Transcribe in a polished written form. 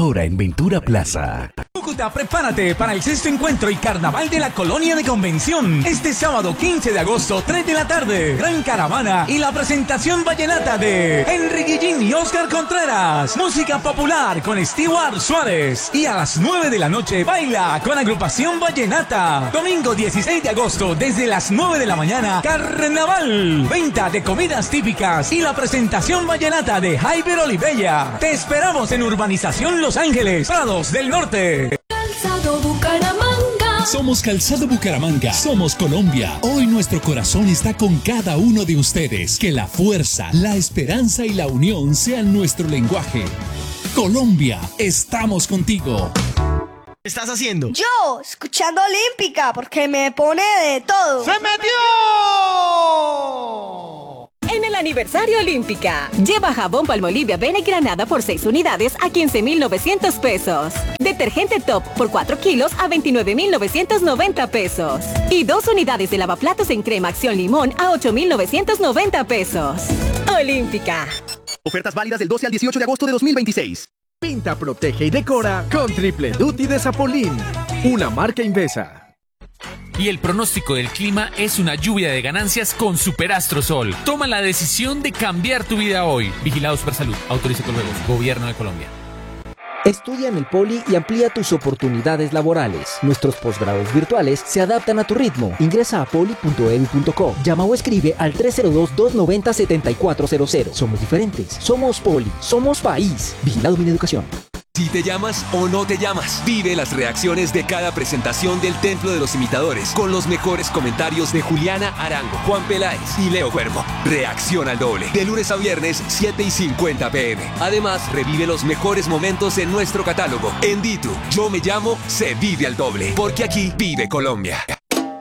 ahora en Ventura Plaza. Cúcuta, prepárate para el sexto encuentro y carnaval de la Colonia de Convención. Este sábado 15 de agosto, 3 de la tarde. Gran caravana y la presentación vallenata de Henry Guillín y Oscar Contreras. Música popular con Stewart Suárez. Y a las 9 de la noche, baila con agrupación vallenata. Domingo 16 de agosto, desde las 9 de la mañana, carnaval. Venta de comidas típicas y la presentación vallenata de Jaiber Olivella. Te esperamos en Urbanización Los Ángeles, Prados del Norte. Calzado Bucaramanga. Somos Calzado Bucaramanga. Somos Colombia. Hoy nuestro corazón está con cada uno de ustedes. Que la fuerza, la esperanza y la unión sean nuestro lenguaje. Colombia, estamos contigo. ¿Qué estás haciendo? Yo, escuchando Olímpica, porque me pone de todo. ¡Se metió! En el aniversario Olímpica, lleva jabón Palmolive Avena Granada por 6 unidades a 15,900 pesos. Detergente Top por 4 kilos a 29,990 pesos. Y 2 unidades de lavaplatos en crema Acción Limón a 8,990 pesos. Olímpica. Ofertas válidas del 12 al 18 de agosto de 2026. Pinta, protege y decora con Triple Duty de Zapolín, una marca Invesa. Y el pronóstico del clima es una lluvia de ganancias con Superastrosol. Toma la decisión de cambiar tu vida hoy. Vigilado Supersalud. Autoriza Coljuegos. Gobierno de Colombia. Estudia en el Poli y amplía tus oportunidades laborales. Nuestros posgrados virtuales se adaptan a tu ritmo. Ingresa a poli.edu.co. Llama o escribe al 302-290-7400. Somos diferentes. Somos Poli. Somos país. Vigilado Mineducación. Si te llamas o no te llamas, vive las reacciones de cada presentación del Templo de los Imitadores con los mejores comentarios de Juliana Arango, Juan Peláez y Leo Cuervo. Reacción al doble, de lunes a viernes, 7:50 p.m. Además, revive los mejores momentos en nuestro catálogo. En Ditu, Yo Me Llamo, se vive al doble, porque aquí vive Colombia.